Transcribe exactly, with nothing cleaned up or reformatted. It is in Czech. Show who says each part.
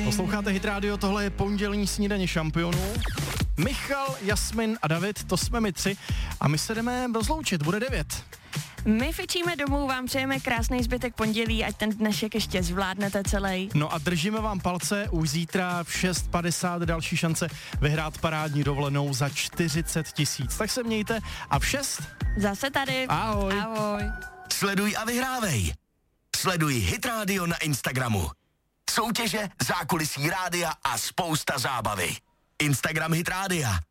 Speaker 1: Posloucháte Hit Radio, tohle je pondělní snídaně šampionů. Michal, Jasmin a David, to jsme my tři a my se jdeme rozloučit, bude devět.
Speaker 2: My fičíme domů, vám přejeme krásný zbytek pondělí, ať ten dnešek ještě zvládnete celý.
Speaker 1: No a držíme vám palce, už zítra v šest padesát další šance vyhrát parádní dovolenou za čtyřicet tisíc. Tak se mějte a v šest
Speaker 2: zase tady.
Speaker 1: Ahoj.
Speaker 2: Ahoj.
Speaker 3: Sleduj a vyhrávej. Sleduj Hit Radio na Instagramu. Soutěže, zákulisí rádia a spousta zábavy. Instagram Hit Rádia.